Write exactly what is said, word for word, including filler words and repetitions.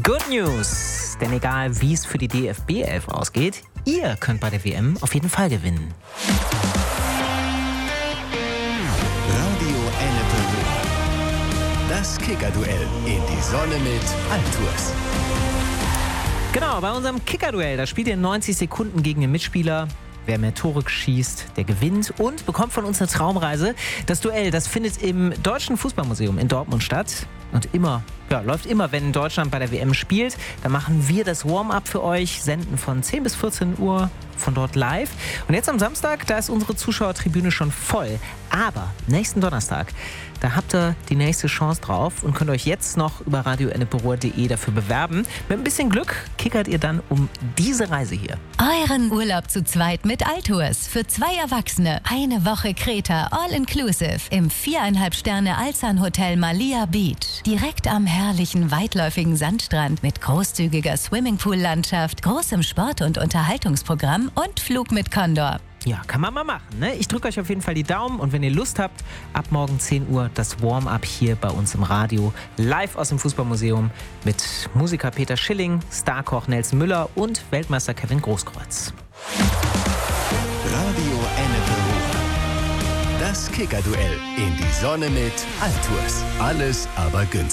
Good News! Denn egal wie es für die D F B elf ausgeht, ihr könnt bei der W M auf jeden Fall gewinnen. Radio Ennepe Ruhr. Das Kicker-Duell in die Sonne mit Altours. Genau, bei unserem Kicker-Duell, da spielt ihr neunzig Sekunden gegen den Mitspieler. Wer mehr Tore schießt, der gewinnt und bekommt von uns eine Traumreise. Das Duell, das findet im Deutschen Fußballmuseum in Dortmund statt. Und immer, ja, läuft immer, wenn Deutschland bei der W M spielt. Da machen wir das Warm-up für euch, senden von zehn bis vierzehn Uhr von dort live. Und jetzt am Samstag, da ist unsere Zuschauertribüne schon voll. Aber nächsten Donnerstag, da habt ihr die nächste Chance drauf und könnt euch jetzt noch über radio ennepe ruhr punkt de dafür bewerben. Mit ein bisschen Glück kickert ihr dann um diese Reise hier. Euren Urlaub zu zweit mit Altours. Für zwei Erwachsene. Eine Woche Kreta, all-inclusive. Im viereinhalb Sterne Alsan Hotel Malia Beach. Direkt am herrlichen, weitläufigen Sandstrand mit großzügiger Swimmingpool-Landschaft, großem Sport- und Unterhaltungsprogramm und Flug mit Condor. Ja, kann man mal machen, ne? Ich drücke euch auf jeden Fall die Daumen und wenn ihr Lust habt, ab morgen zehn Uhr das Warm-up hier bei uns im Radio, live aus dem Fußballmuseum mit Musiker Peter Schilling, Starkoch Nelson Müller und Weltmeister Kevin Großkreuz. Radio Ennepe Ruhr. Das Kicker-Duell in die Sonne mit Altours. Alles aber günstig.